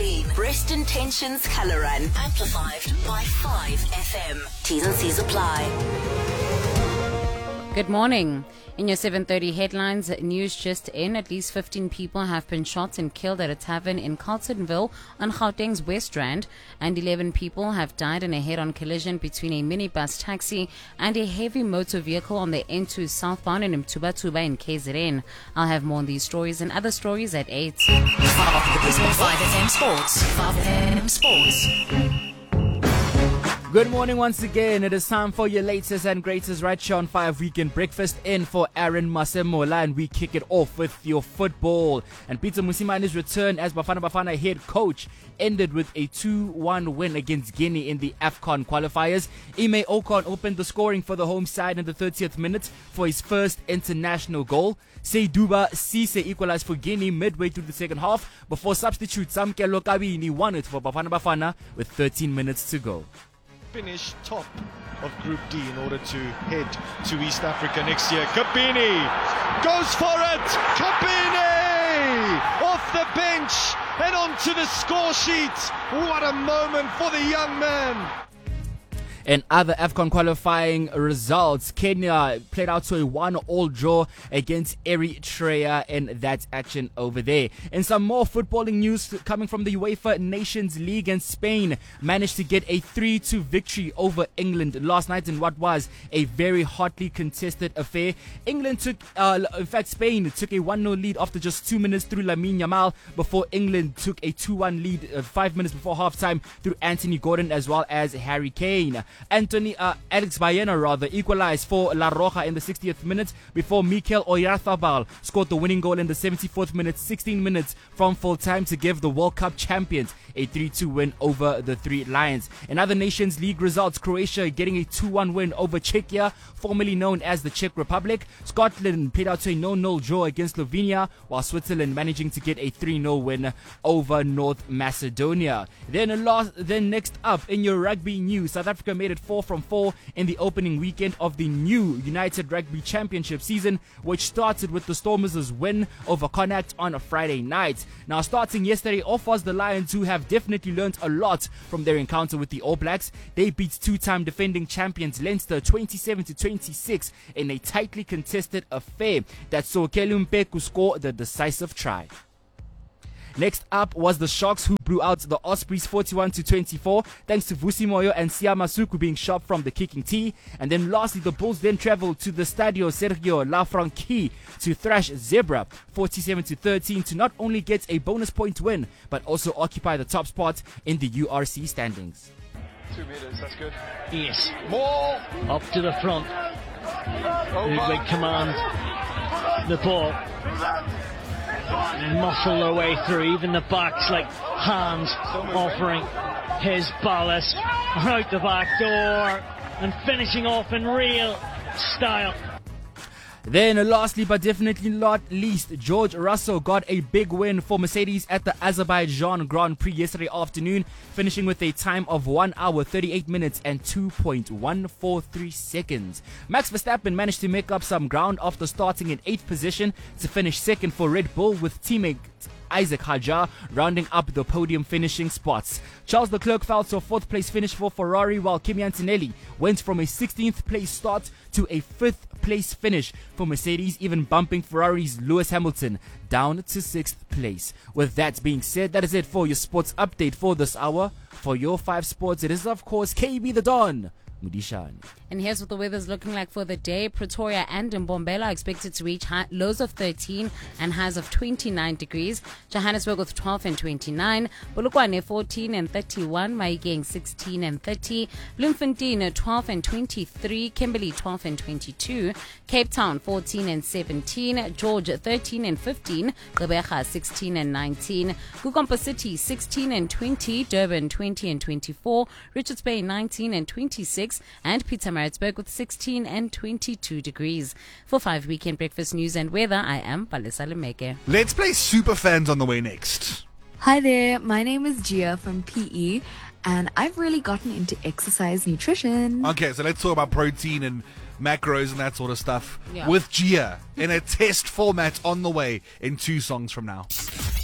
clean. Preston Tensions Colour Run. Amplified by 5 FM. T's and C's apply. Good morning. In your 7:30 headlines, news just in, at least 15 people have been shot and killed at a tavern in Carltonville on Gauteng's West Rand, and 11 people have died in a head-on collision between a minibus taxi and a heavy motor vehicle on the N2 southbound in Mtubatuba in KZN. I'll have more on these stories and other stories at 8. 5 FM Sports. 5 FM Sports. Good morning once again. It is time for your latest and greatest right here on 5 Weekend Breakfast in for Aaron Masemola, and we kick it off with your football. And Peter Musimane's return as Bafana Bafana head coach ended with a 2-1 win against Guinea in the AFCON qualifiers. Ime Ocon opened the scoring for the home side in the 30th minute for his first international goal. Seiduba Sise equalized for Guinea midway through the second half before substitute Samkelo Kabini won it for Bafana Bafana with 13 minutes to go. Finish top of Group D in order to head to East Africa next year. Kabini goes for it. Kabini off the bench and onto the score sheet. What a moment for the young man. In other AFCON qualifying results, Kenya played out to a 1-1 draw against Eritrea in that action over there. In some more footballing news coming from the UEFA Nations League, and Spain managed to get a 3-2 victory over England last night in what was a very hotly contested affair. Spain took a 1-0 lead after just 2 minutes through Lamine Yamal before England took a 2-1 lead 5 minutes before halftime through Anthony Gordon as well as Harry Kane. Alex Baena equalized for La Roja in the 60th minute before Mikel Oyarzabal scored the winning goal in the 74th minute, 16 minutes from full time to give the World Cup champions a 3-2 win over the Three Lions. In other Nations League results, Croatia getting a 2-1 win over Czechia, formerly known as the Czech Republic. Scotland played out to a 0-0 draw against Slovenia, while Switzerland managing to get a 3-0 win over North Macedonia. Then next up in your rugby news, South Africa made it 4 from 4 in the opening weekend of the new United Rugby Championship season, which started with the Stormers' win over Connacht on a Friday night. Now, starting yesterday off was the Lions, who have definitely learnt a lot from their encounter with the All Blacks. They beat two-time defending champions Leinster 27-26 in a tightly contested affair that saw Kelly Mpeku score the decisive try. Next up was the Sharks, who blew out the Ospreys 41-24 thanks to Vusi Moyo and Sia Masuku being sharp from the kicking tee. And then lastly, the Bulls then travelled to the Stadio Sergio Lafranchi to thrash Zebra 47-13 to not only get a bonus point win but also occupy the top spot in the URC standings. 2 meters, that's good. Yes, More. up to the front. Uruguay command the ball and muscle their way through. Even the backs like Hans offering his ballast out the back door and finishing off in real style. Then lastly but definitely not least, George Russell got a big win for Mercedes at the Azerbaijan Grand Prix yesterday afternoon, finishing with a time of 1 hour 38 minutes and 2.143 seconds. Max Verstappen managed to make up some ground after starting in 8th position to finish second for Red Bull, with teammate Isaac Hadjar rounding up the podium finishing spots. Charles Leclerc fell to a 4th place finish for Ferrari, while Kimi Antonelli went from a 16th place start to a 5th place finish for Mercedes, even bumping Ferrari's Lewis Hamilton down to 6th place. With that being said, that is it for your sports update for this hour. For your 5 Sports, it is of course KB the Don Mudishani. And here's what the weather's looking like for the day. Pretoria and Mbombela are expected to reach lows of 13 and highs of 29 degrees. Johannesburg with 12 and 29. Polokwane 14 and 31. Mahikeng 16 and 30. Bloemfontein 12 and 23. Kimberley 12 and 22. Cape Town 14 and 17. George 13 and 15. Gqeberha 16 and 19. Kukompo City 16 and 20. Durban 20 and 24. Richards Bay 19 and 26. And Pietermaritzburg with 16 and 22 degrees. For 5 Weekend Breakfast news and weather, I am Palesa Lemeke. Let's play Super Fans on the way next. Hi there, my name is Gia from PE, and I've really gotten into exercise nutrition. Okay, so let's talk about protein and macros and that sort of stuff Yeah. with Gia in a test format on the way in 2 songs from now.